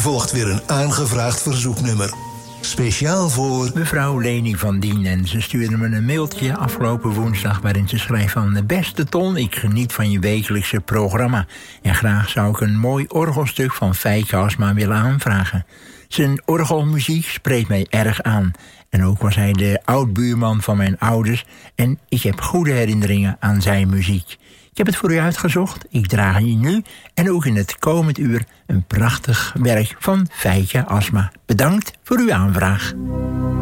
volgt weer een aangevraagd verzoeknummer. Speciaal voor mevrouw Leni van Dien. En ze stuurde me een mailtje afgelopen woensdag waarin ze schreef van: de beste Ton, ik geniet van je wekelijkse programma. En graag zou ik een mooi orgelstuk van Feike Asma willen aanvragen. Zijn orgelmuziek spreekt mij erg aan. En ook was hij de oud-buurman van mijn ouders. En ik heb goede herinneringen aan zijn muziek. Ik heb het voor u uitgezocht. Ik draag je nu en ook in het komend uur een prachtig werk van Feike Asma. Bedankt voor uw aanvraag.